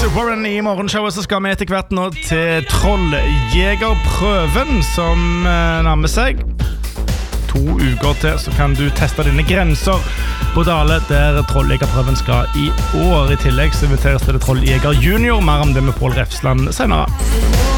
Warren I morgenshowet, så skal vi etter hvert nå til Trolljegerprøven som nærmer seg 2 uker til, så kan du teste dine grenser på Dale, der Trolljegerprøven skal I år. I tillegg så inviteres det Trolljeger Junior, mer om det med Pål Refsland senere.